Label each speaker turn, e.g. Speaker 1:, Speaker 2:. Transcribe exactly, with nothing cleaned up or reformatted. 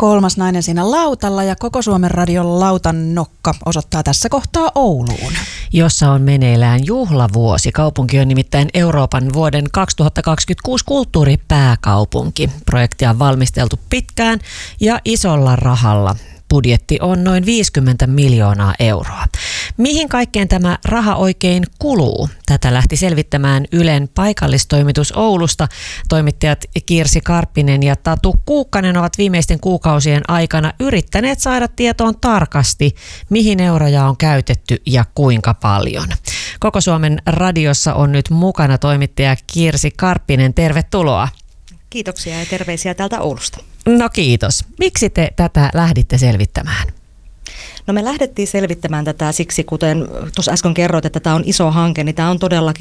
Speaker 1: kolmas nainen siinä lautalla ja Koko Suomen radion lautan nokka osoittaa tässä kohtaa Ouluun,
Speaker 2: jossa on meneillään juhlavuosi. Kaupunki on nimittäin Euroopan vuoden kaksituhattakaksikymmentäkuusi kulttuuripääkaupunki. Projektia on valmisteltu pitkään ja isolla rahalla. Budjetti on noin viisikymmentä miljoonaa euroa. Mihin kaikkeen tämä raha oikein kuluu? Tätä lähti selvittämään Ylen paikallistoimitus Oulusta. Toimittajat Kirsi Karppinen ja Tatu Kuukkanen ovat viimeisten kuukausien aikana yrittäneet saada tietoon tarkasti, mihin euroja on käytetty ja kuinka paljon. Koko Suomen radiossa on nyt mukana toimittaja Kirsi Karppinen. Tervetuloa.
Speaker 3: Kiitoksia ja terveisiä täältä Oulusta.
Speaker 2: No kiitos. Miksi te tätä lähditte selvittämään?
Speaker 3: No me lähdettiin selvittämään tätä siksi, kuten tuossa äsken kerroit, että tämä on iso hanke, niin tämä on todellakin